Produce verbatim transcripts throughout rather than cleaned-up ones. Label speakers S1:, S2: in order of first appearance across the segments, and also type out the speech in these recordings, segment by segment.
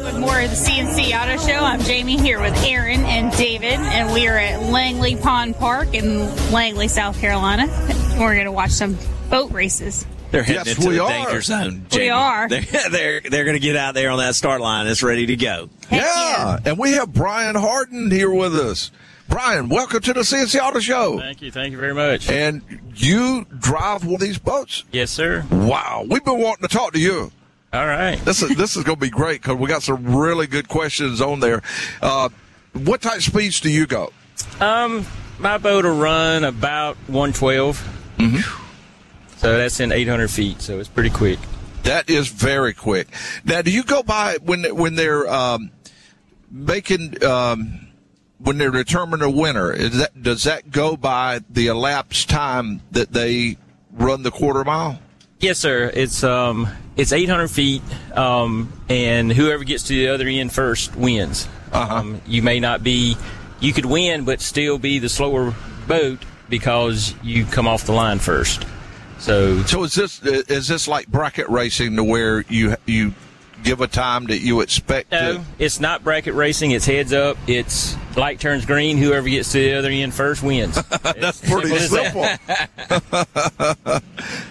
S1: with more of the C N C Auto Show. I'm Jamie here with Aaron and David, and we are at Langley Pond Park in Langley, South Carolina. We're going to watch some boat races.
S2: They're heading
S3: yes,
S2: into
S3: we
S2: the
S3: are.
S2: danger zone, Jamie.
S1: We are.
S2: They're they're, they're going to get out there on that start line. It's ready to go.
S1: Heck
S3: yeah.
S1: yeah.
S3: And we have Brian Harden here with us. Brian, welcome to the C N C Auto Show.
S4: Thank you. Thank you very much.
S3: And you drive one of these boats?
S4: Yes, sir.
S3: Wow. We've been wanting to talk to you.
S4: All right.
S3: This is this is going to be great because we got some really good questions on there. Uh, what type of speeds do you go?
S4: Um, my boat will run about one twelve.
S3: Mm-hmm.
S4: So that's in eight hundred feet, so it's pretty quick.
S3: That is very quick. Now, do you go by when when they're um, making um, when they're determining a winner? Is that does that go by the elapsed time that they run the quarter mile?
S4: Yes, sir. It's um, it's eight hundred feet, um, and whoever gets to the other end first wins.
S3: Uh-huh.
S4: Um, you may not be, you could win, but still be the slower boat because you come off the line first. So,
S3: so is this is this like bracket racing to where you you give a time that you expect?
S4: No,
S3: to...
S4: it's not bracket racing. It's heads up. It's light turns green. Whoever gets to the other end first wins.
S3: That's pretty simple.
S2: How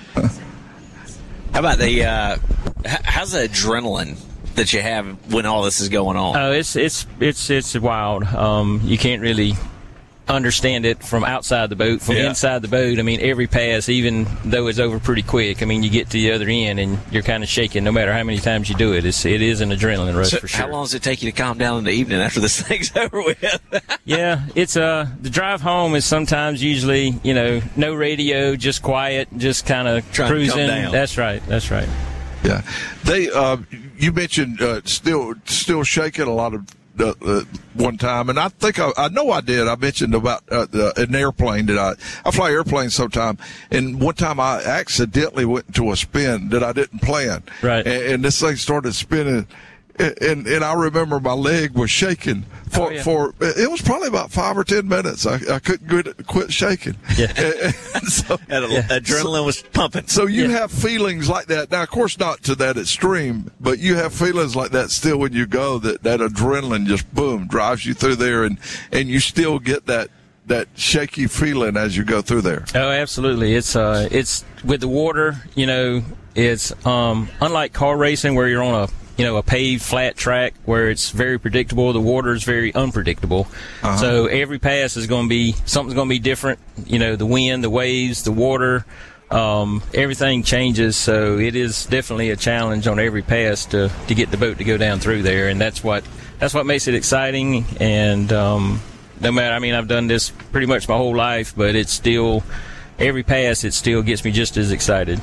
S2: about the uh, how's the adrenaline that you have when all this is going on?
S4: Oh, it's it's it's it's wild. Um, you can't really understand it from outside the boat. From
S3: yeah.
S4: inside the boat, I mean, every pass, even though it's over pretty quick, I mean, you get to the other end and you're kind of shaking no matter how many times you do it. It's, it is an adrenaline rush
S2: so
S4: for sure.
S2: How long does it take you to calm down in the evening after this thing's over with?
S4: Yeah, it's uh the drive home is sometimes usually, you know, no radio, just quiet, just kind of cruising.
S2: To calm down.
S4: That's right. That's right.
S3: Yeah, they. Uh, you mentioned uh, still still shaking a lot of. Uh, uh, one time, and I think I, I know I did. I mentioned about uh, the, an airplane that I I fly airplanes sometime, and one time I accidentally went into a spin that I didn't plan.
S4: Right.
S3: And, and this thing started spinning, and and I remember my leg was shaking for
S4: oh, yeah.
S3: for it was probably about five or ten minutes. I, I couldn't quit, quit shaking.
S4: Yeah.
S3: And, and so,
S2: and yeah. Adrenaline was pumping.
S3: So you
S4: yeah.
S3: have feelings like that. Now, of course, not to that extreme, but you have feelings like that still when you go, that, that adrenaline just, boom, drives you through there, and, and you still get that, that shaky feeling as you go through there.
S4: Oh, absolutely. It's uh, it's with the water, you know, it's um, unlike car racing where you're on a, you know, a paved flat track where it's very predictable. The water is very unpredictable. Uh-huh. So every pass is going to be, something's going to be different. You know, the wind, the waves, the water, um, everything changes. So it is definitely a challenge on every pass to, to get the boat to go down through there. And that's what, that's what makes it exciting. And, um, no matter, I mean, I've done this pretty much my whole life, but it's still, every pass, it still gets me just as excited.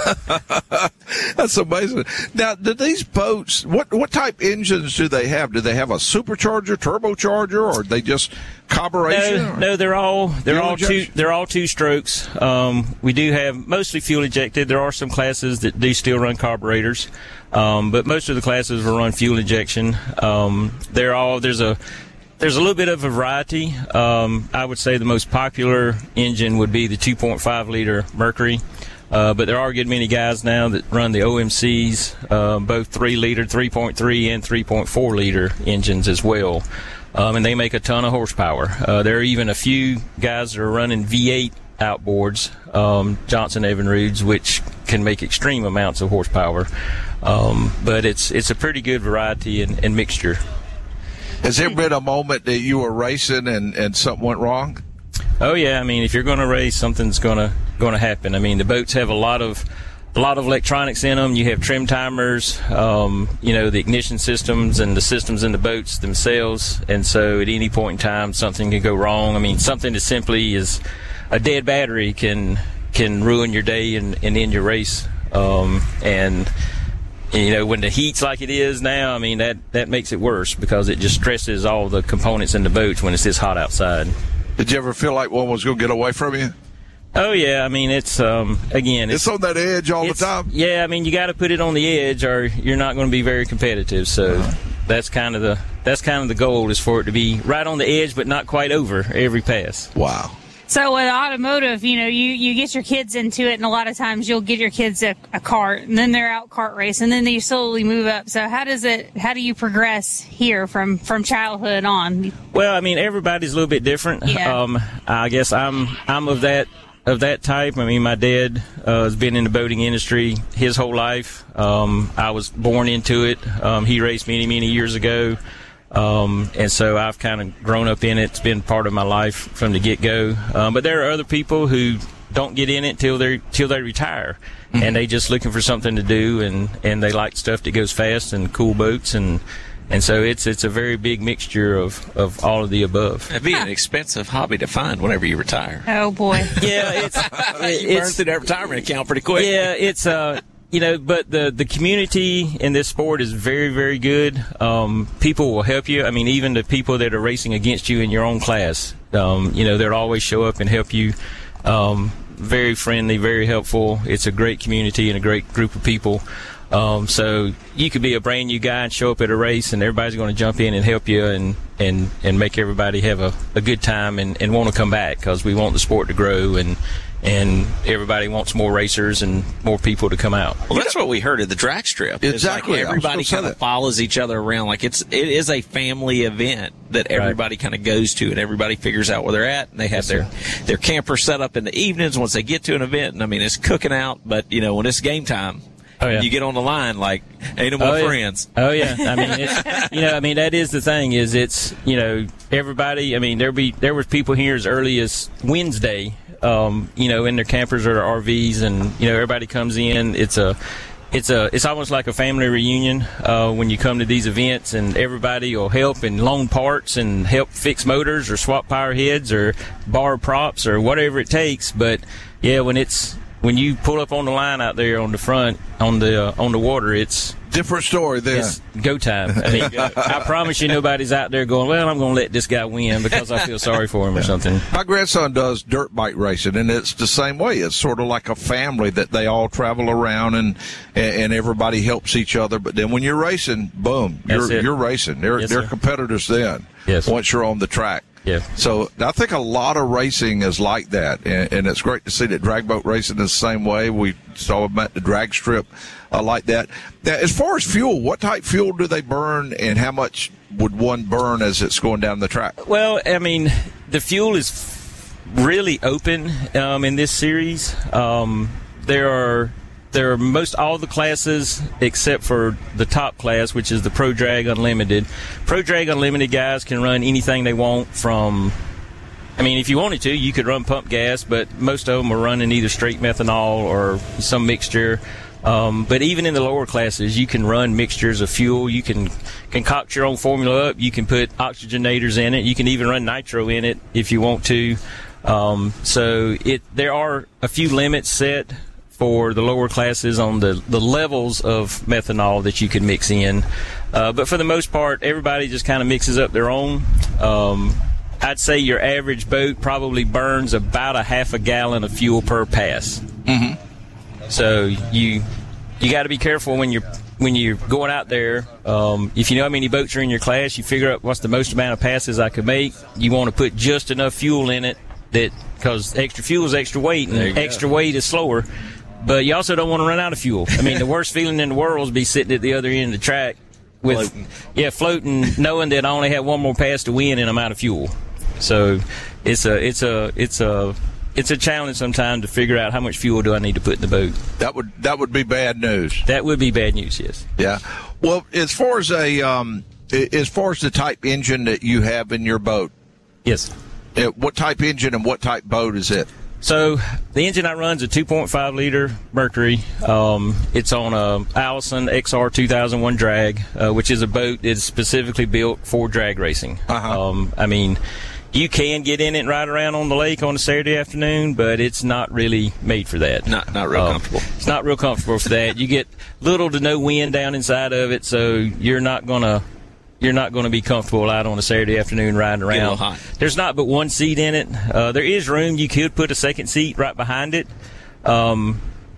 S3: That's amazing. Now, do these boats, what what type engines do they have? Do they have a supercharger, turbocharger, or they just carburation?
S4: No, no, they're all they're
S3: Fuel
S4: all
S3: injection?
S4: two they're all two strokes. Um, we do have mostly fuel injected. There are some classes that do still run carburetors, um, but most of the classes will run fuel injection. Um, they're all there's a There's a little bit of a variety. Um, I would say the most popular engine would be the two point five liter Mercury. Uh, but there are a good many guys now that run the O M Cs, uh, both three liter, three point three, and three point four liter engines as well. Um, and they make a ton of horsepower. Uh, there are even a few guys that are running V eight outboards, um, Johnson Evinrudes, which can make extreme amounts of horsepower. Um, but it's it's a pretty good variety and, and mixture.
S3: Has there been a moment that you were racing and, and something went wrong?
S4: Oh yeah, I mean, if you're going to race, something's going to going to happen. I mean, the boats have a lot of a lot of electronics in them. You have trim timers, um, you know, the ignition systems and the systems in the boats themselves. And so, at any point in time, something can go wrong. I mean, something as simply as a dead battery can can ruin your day and, and end your race. Um, and you know, when the heat's like it is now, I mean, that, that makes it worse because it just stresses all the components in the boats when it's this hot outside.
S3: Did you ever feel like one was going to get away from you?
S4: Oh, yeah. I mean, it's, um, again,
S3: it's, it's on that edge all the time?
S4: Yeah, I mean, you got to put it on the edge or you're not going to be very competitive. So uh-huh. that's kind of the that's kind of the goal, is for it to be right on the edge but not quite over every pass.
S3: Wow.
S1: So with automotive, you know, you, you get your kids into it, and a lot of times you'll get your kids a, a kart, and then they're out kart race, and then they slowly move up. So how does it? How do you progress here from, from childhood on?
S4: Well, I mean, everybody's a little bit different.
S1: Yeah.
S4: Um, I guess I'm I'm of that of that type. I mean, my dad uh, has been in the boating industry his whole life. Um, I was born into it. Um, he raced many many years ago. Um, and so I've kind of grown up in it. It's been part of my life from the get-go. Um, but there are other people who don't get in it till they till they retire, mm-hmm. and they just looking for something to do, and, and they like stuff that goes fast and cool boats, and and so it's it's a very big mixture of, of all of the above.
S2: It'd be an expensive hobby to find whenever you retire.
S1: Oh boy!
S4: Yeah, it's
S2: it, you burn through that retirement account pretty quick.
S4: Yeah, it's uh. You know, but the, the community in this sport is very, very good. Um, people will help you. I mean, even the people that are racing against you in your own class, um, you know, they'll always show up and help you. Um, very friendly, very helpful. It's a great community and a great group of people. Um, so you could be a brand new guy and show up at a race, and everybody's going to jump in and help you and, and, and make everybody have a, a good time and, and want to come back, because we want the sport to grow, and and everybody wants more racers and more people to come out.
S2: Well, that's what we heard at the drag strip.
S3: Exactly.
S2: It's like everybody kind of follows each other around. Like it's it is a family event that everybody right. kind of goes to, and everybody figures out where they're at, and they have yes, their sir. their camper set up in the evenings once they get to an event. And I mean, it's cooking out, but you know, when it's game time, oh, yeah. you get on the line like ain't no more
S4: oh,
S2: friends.
S4: Yeah. Oh yeah, I mean, it's, you know, I mean that is the thing. Is it's you know everybody. I mean, there be there was people here as early as Wednesday. Um, you know, in their campers or their R Vs, and you know everybody comes in. It's a, it's a, it's almost like a family reunion uh, when you come to these events, and everybody will help and loan parts and help fix motors or swap power heads or borrow props or whatever it takes. But yeah, when it's when you pull up on the line out there on the front on the uh, on the water, it's
S3: different story there.
S4: It's go time. I mean, I promise you nobody's out there going, well, I'm going to let this guy win because I feel sorry for him or something.
S3: My grandson does dirt bike racing, and it's the same way. It's sort of like a family that they all travel around, and and everybody helps each other. But then when you're racing, boom, you're you're racing. They're,
S4: yes,
S3: they're
S4: sir.
S3: competitors then
S4: yes.
S3: once you're on the track.
S4: Yeah.
S3: So I think a lot of racing is like that, and, and it's great to see that drag boat racing is the same way. We saw them at the drag strip uh, like that. Now, as far as fuel, what type fuel do they burn, and how much would one burn as it's going down the track?
S4: Well, I mean, the fuel is really open um, in this series. Um, there are there are most all the classes except for the top class, which is the Pro Drag Unlimited. Pro Drag Unlimited guys can run anything they want from, I mean, if you wanted to, you could run pump gas, but most of them are running either straight methanol or some mixture. Um, but even in the lower classes, you can run mixtures of fuel. You can concoct your own formula up. You can put oxygenators in it. You can even run nitro in it if you want to. Um, so it there are a few limits set for the lower classes on the, the levels of methanol that you can mix in. Uh, but for the most part, everybody just kind of mixes up their own. Um, I'd say your average boat probably burns about a half a gallon of fuel per pass.
S3: Mm-hmm.
S4: So you you got to be careful when you're when you're going out there. Um, if you know how many boats are in your class, you figure out what's the most amount of passes I could make. You want to put just enough fuel in it, that because extra fuel is extra weight, and extra go. weight is slower. But you also don't want to run out of fuel. I mean, the worst feeling in the world is be sitting at the other end of the track with, floating. yeah, floating, knowing that I only have one more pass to win and I'm out of fuel. So it's a, it's a, it's a, it's a challenge sometimes to figure out how much fuel do I need to put in the boat.
S3: That would that would be bad news.
S4: That would be bad news. Yes.
S3: Yeah. Well, as far as a, um, as far as the type engine that you have in your boat.
S4: Yes.
S3: What type engine and what type boat is it?
S4: So the engine I run is a two point five liter Mercury. Um, it's on a Allison X R two thousand one drag, uh, which is a boat that is specifically built for drag racing.
S3: Uh-huh.
S4: Um, I mean, you can get in it and ride around on the lake on a Saturday afternoon, but it's not really made for that.
S2: Not not real
S4: um,
S2: comfortable.
S4: It's not real comfortable for that. You get little to no wind down inside of it, so you're not gonna. You're not going to be comfortable out on a Saturday afternoon riding around.
S2: Get a little hot.
S4: There's not but one seat in it. Uh, there is room. You could put a second seat right behind it. Um,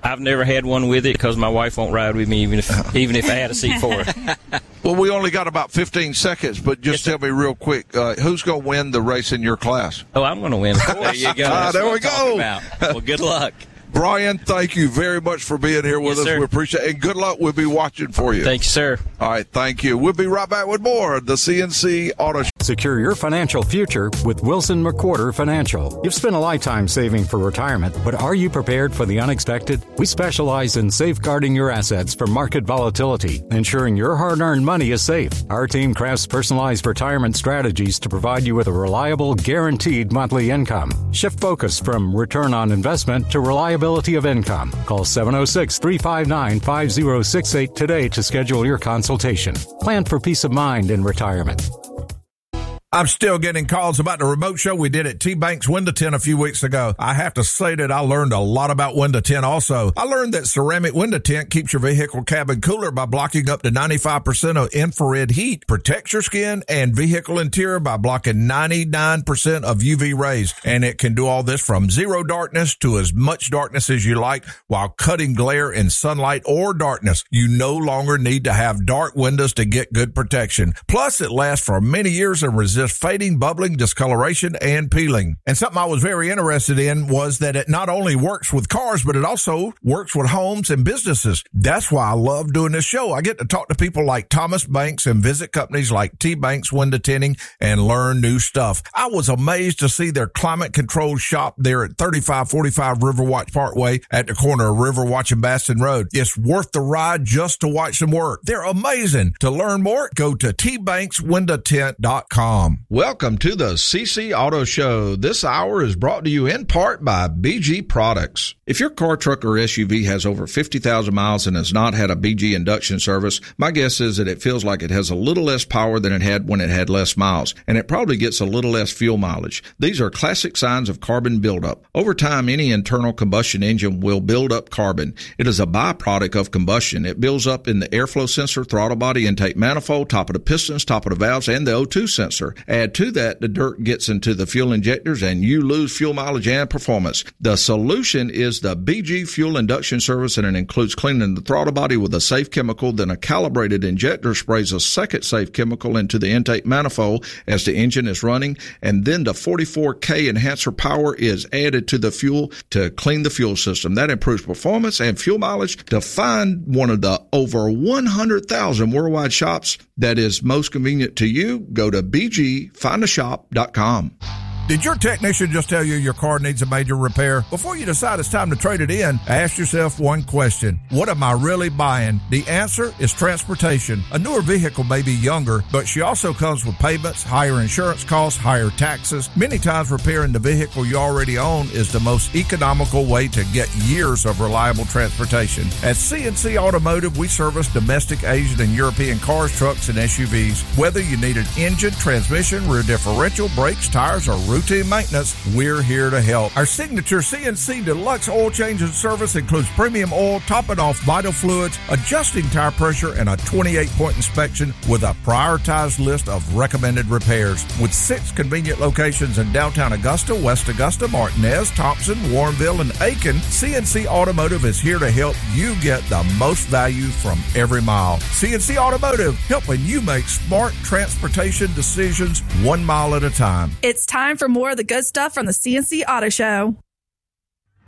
S4: I've never had one with it because my wife won't ride with me even if even if I had a seat for it.
S3: Well, we only got about fifteen seconds, but just yes, tell me real quick, uh, who's going to win the race in your class?
S4: Oh, I'm going to win.
S2: There you go.
S3: Ah, there we go.
S2: Well, good luck.
S3: Brian, thank you very much for being here with
S4: yes,
S3: us.
S4: Sir.
S3: We appreciate it. And good luck. We'll be watching for you.
S4: Thank you, sir.
S3: All right, thank you. We'll be right back with more of the C N C Auto Show.
S5: Secure your financial future with Wilson McWhorter Financial. You've spent a lifetime saving for retirement, but are you prepared for the unexpected? We specialize in safeguarding your assets from market volatility, ensuring your hard-earned money is safe. Our team crafts personalized retirement strategies to provide you with a reliable, guaranteed monthly income. Shift focus from return on investment to reliability of income. Call seven oh six, three five nine, five oh six eight today to schedule your consultation. Plan for peace of mind in retirement.
S6: I'm still getting calls about the remote show we did at T-Bank's Window Tint a few weeks ago. I have to say that I learned a lot about window tint also. I learned that ceramic window tint keeps your vehicle cabin cooler by blocking up to ninety-five percent of infrared heat, protects your skin and vehicle interior by blocking ninety-nine percent of U V rays. And it can do all this from zero darkness to as much darkness as you like while cutting glare in sunlight or darkness. You no longer need to have dark windows to get good protection. Plus, it lasts for many years and resists fading, bubbling, discoloration, and peeling. And something I was very interested in was that it not only works with cars, but it also works with homes and businesses. That's why I love doing this show. I get to talk to people like Thomas Banks and visit companies like T-Banks Window Tinting and learn new stuff. I was amazed to see their climate-controlled shop there at thirty-five forty-five Riverwatch Parkway at the corner of Riverwatch and Baston Road. It's worth the ride just to watch them work. They're amazing. To learn more, go to T Banks Window Tint dot com.
S3: Welcome to the C C Auto Show. This hour is brought to you in part by B G Products. If your car, truck, or S U V has over fifty thousand miles and has not had a B G induction service, my guess is that it feels like it has a little less power than it had when it had less miles, and it probably gets a little less fuel mileage. These are classic signs of carbon buildup. Over time, any internal combustion engine will build up carbon. It is a byproduct of combustion. It builds up in the airflow sensor, throttle body, intake manifold, top of the pistons, top of the valves, and the O two sensor. Add to that, the dirt gets into the fuel injectors and you lose fuel mileage and performance. The solution is the B G Fuel Induction Service, and it includes cleaning the throttle body with a safe chemical. Then a calibrated injector sprays a second safe chemical into the intake manifold as the engine is running, and then the forty-four K enhancer power is added to the fuel to clean the fuel system. That improves performance and fuel mileage. To find one of the over one hundred thousand worldwide shops that is most convenient to you, go to B G find a shop dot com.
S6: Did your technician just tell you your car needs a major repair? Before you decide it's time to trade it in, ask yourself one question. What am I really buying? The answer is transportation. A newer vehicle may be younger, but she also comes with payments, higher insurance costs, higher taxes. Many times repairing the vehicle you already own is the most economical way to get years of reliable transportation. At C N C Automotive, we service domestic, Asian, and European cars, trucks, and S U Vs. Whether you need an engine, transmission, rear differential, brakes, tires, or routine maintenance, we're here to help. Our signature C N C Deluxe oil change and service includes premium oil, topping off vital fluids, adjusting tire pressure, and a twenty-eight point inspection with a prioritized list of recommended repairs. With six convenient locations in downtown Augusta, West Augusta, Martinez, Thompson, Warrenville, and Aiken, C N C Automotive is here to help you get the most value from every mile. C N C Automotive, helping you make smart transportation decisions one mile at a time.
S7: It's time for more of the good stuff from the C N C Auto Show.